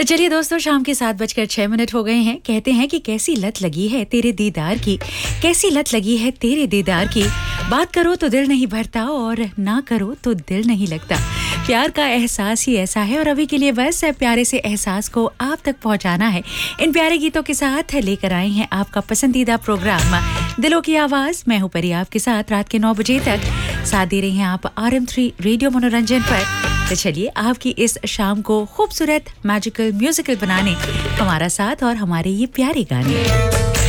चलिए दोस्तों, शाम के 7:06 हो गए हैं। कहते हैं कि कैसी लत लगी है तेरे दीदार की, कैसी लत लगी है तेरे दीदार की। बात करो तो दिल नहीं भरता और ना करो तो दिल नहीं लगता। प्यार का एहसास ही ऐसा है और अभी के लिए बस प्यारे से एहसास को आप तक पहुंचाना है। इन प्यारे गीतों के साथ लेकर आए हैं आपका पसंदीदा प्रोग्राम दिलों की आवाज। मैं हूं परी, आपके साथ रात के 9 बजे तक साथ दे रही हैं आप RM3 रेडियो मनोरंजन पर। तो चलिए आपकी इस शाम को खूबसूरत मैजिकल म्यूजिकल बनाने हमारा साथ और हमारे ये प्यारे गाने।